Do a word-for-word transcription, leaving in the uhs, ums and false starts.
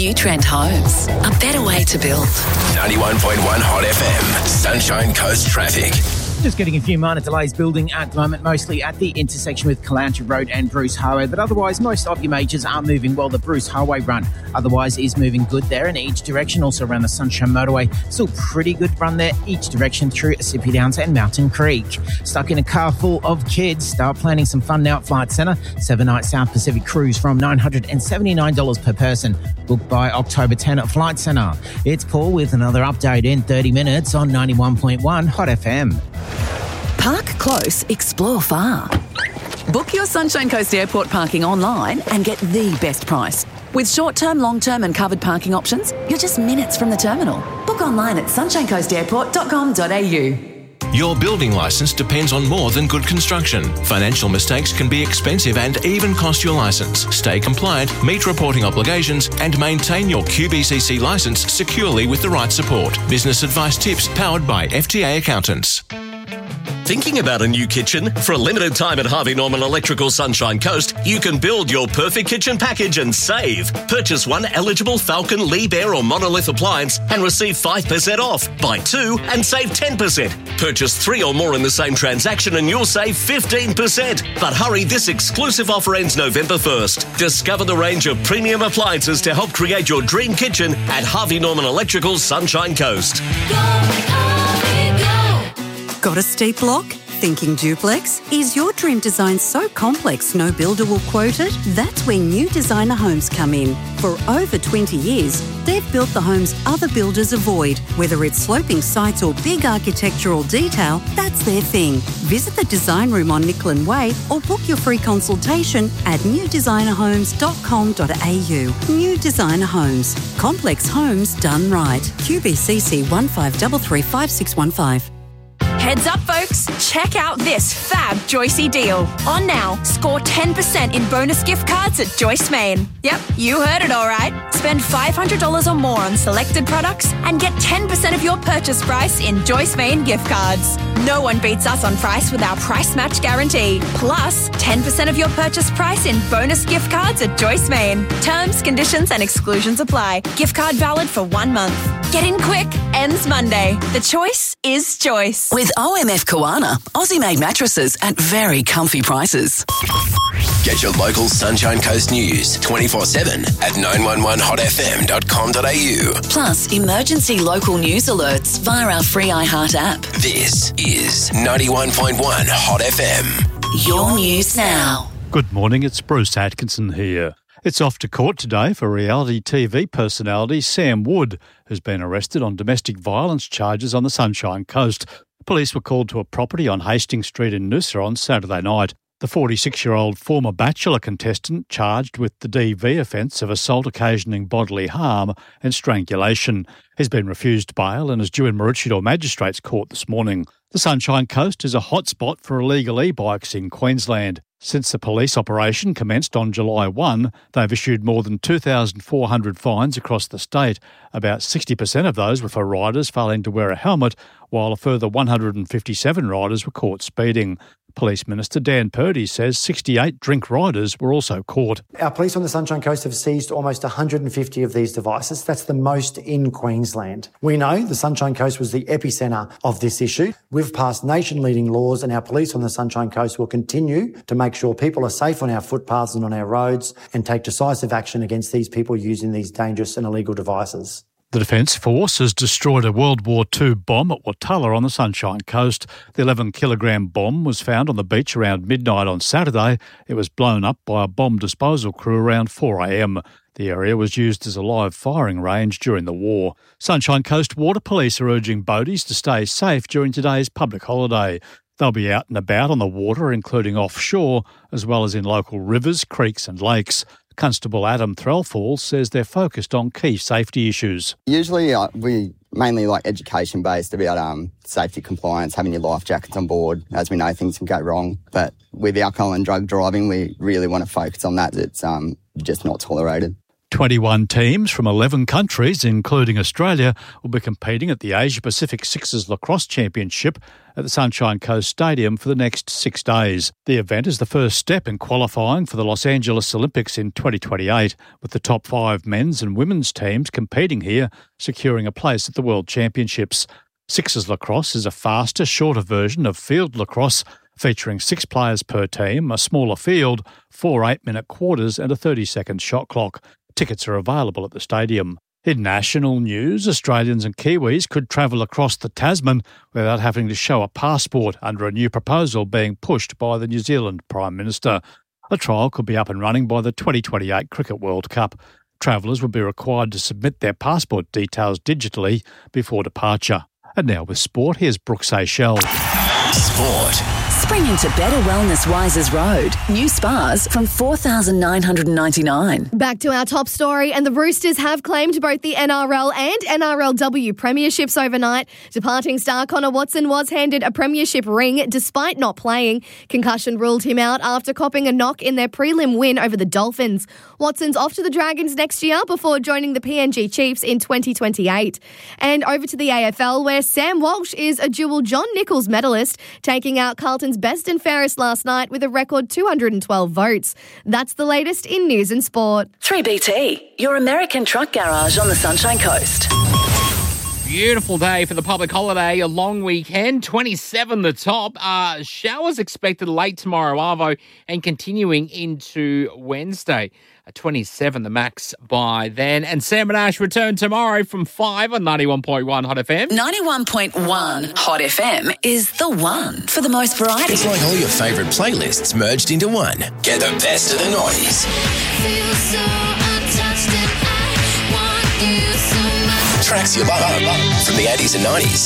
New Trent Homes, a better way to build. ninety-one point one Hot F M, Sunshine Coast traffic. Just getting a few minor delays building at the moment, mostly at the intersection with Calantry Road and Bruce Highway, but otherwise most of your majors are moving well. The Bruce Highway run otherwise is moving good there in each direction, also around the Sunshine Motorway. Still pretty good run there each direction through Sippy Downs and Mountain Creek. Stuck in a car full of kids? Start planning some fun now at Flight Centre. Seven-night South Pacific cruise from nine hundred seventy-nine dollars per person. Booked by October tenth at Flight Centre. It's Paul with another update in thirty minutes on ninety-one point one Hot F M. Park close, explore far. Book your Sunshine Coast Airport parking online and get the best price. With short-term, long-term and covered parking options, you're just minutes from the terminal. Book online at sunshine coast airport dot com dot a u. Your building licence depends on more than good construction. Financial mistakes can be expensive and even cost your licence. Stay compliant, meet reporting obligations and maintain your Q B C C licence securely with the right support. Business advice tips powered by F T A Accountants. Thinking about a new kitchen? For a limited time at Harvey Norman Electrical Sunshine Coast, you can build your perfect kitchen package and save. Purchase one eligible Falcon, Liebherr or Monolith appliance and receive five percent off. Buy two and save ten percent. Purchase three or more in the same transaction and you'll save fifteen percent. But hurry, this exclusive offer ends November first. Discover the range of premium appliances to help create your dream kitchen at Harvey Norman Electrical Sunshine Coast. Go, Harvey, go. Got a steep block? Thinking duplex? Is your dream design so complex no builder will quote it? That's where New Designer Homes come in. For over twenty years, they've built the homes other builders avoid. Whether it's sloping sites or big architectural detail, that's their thing. Visit the design room on Nicklin Way or book your free consultation at new designer homes dot com dot a u. New Designer Homes. Complex homes done right. Q B C C one five three three five six one five. Heads up, folks. Check out this fab Joycey deal. On now, score ten percent in bonus gift cards at Joyce Main. Yep, you heard it all right. Spend five hundred dollars or more on selected products and get ten percent of your purchase price in Joyce Main gift cards. No one beats us on price with our price match guarantee. Plus, ten percent of your purchase price in bonus gift cards at Joyce Main. Terms, conditions and exclusions apply. Gift card valid for one month. Get in quick. Ends Monday. The choice is Joyce. With O M F Koana, Aussie-made mattresses at very comfy prices. Get your local Sunshine Coast news twenty-four seven at nine one one hot f m dot com dot a u. Plus, emergency local news alerts via our free iHeart app. This is ninety-one point one Hot F M. Your news now. Good morning, it's Bruce Atkinson here. It's off to court today for reality T V personality Sam Wood, who's been arrested on domestic violence charges on the Sunshine Coast. Police were called to a property on Hastings Street in Noosa on Saturday night. The forty-six-year-old former Bachelor contestant charged with the D V offence of assault occasioning bodily harm and strangulation has been refused bail and is due in Maroochydore Magistrates Court this morning. The Sunshine Coast is a hotspot for illegal e-bikes in Queensland. Since the police operation commenced on July first, they've issued more than two thousand four hundred fines across the state. About sixty percent of those were for riders failing to wear a helmet, while a further one hundred fifty-seven riders were caught speeding. Police Minister Dan Purdy says sixty-eight drink riders were also caught. Our police on the Sunshine Coast have seized almost one hundred fifty of these devices. That's the most in Queensland. We know the Sunshine Coast was the epicentre of this issue. We've passed nation-leading laws and our police on the Sunshine Coast will continue to make sure people are safe on our footpaths and on our roads and take decisive action against these people using these dangerous and illegal devices. The Defence Force has destroyed a World War Two bomb at Watala on the Sunshine Coast. The eleven kilogram bomb was found on the beach around midnight on Saturday. It was blown up by a bomb disposal crew around four a m. The area was used as a live firing range during the war. Sunshine Coast Water Police are urging boaties to stay safe during today's public holiday. They'll be out and about on the water, including offshore, as well as in local rivers, creeks and lakes. Constable Adam Threlfall says they're focused on key safety issues. Usually uh, we mainly like education based about um, safety compliance, having your life jackets on board. As we know, things can go wrong. But with alcohol and drug driving, we really want to focus on that. It's um, just not tolerated. twenty-one teams from eleven countries, including Australia, will be competing at the Asia Pacific Sixers Lacrosse Championship at the Sunshine Coast Stadium for the next six days. The event is the first step in qualifying for the Los Angeles Olympics in twenty twenty-eight, with the top five men's and women's teams competing here, securing a place at the World Championships. Sixers Lacrosse is a faster, shorter version of field lacrosse, featuring six players per team, a smaller field, four eight-minute quarters and a thirty-second shot clock. Tickets are available at the stadium. In national news, Australians and Kiwis could travel across the Tasman without having to show a passport under a new proposal being pushed by the New Zealand Prime Minister. A trial could be up and running by the twenty twenty-eight Cricket World Cup. Travellers would be required to submit their passport details digitally before departure. And now with sport, here's Brooke Seychelles. Sport. Spring into better wellness Risers Road. New spas from four thousand nine hundred ninety-nine dollars. Back to our top story, and the Roosters have claimed both the N R L and N R L W premierships overnight. Departing star Connor Watson was handed a premiership ring despite not playing. Concussion ruled him out after copping a knock in their prelim win over the Dolphins. Watson's off to the Dragons next year before joining the P N G Chiefs in twenty twenty-eight. And over to the A F L, where Sam Walsh is a dual John Nichols medalist, taking out Carlton's best and fairest last night with a record two hundred twelve votes. That's the latest in news and sport. three B T, your American truck garage on the Sunshine Coast. Beautiful day for the public holiday, a long weekend, twenty-seven the top. Uh, showers expected late tomorrow, Arvo, and continuing into Wednesday. twenty-seven the max by then. And Sam and Ash return tomorrow from five on ninety-one point one Hot F M. ninety-one point one Hot F M is the one for the most variety. It's like all your favourite playlists merged into one. Get the best of the noise. Feel so untouched and I want you so much. Tracks you love from the eighties and nineties.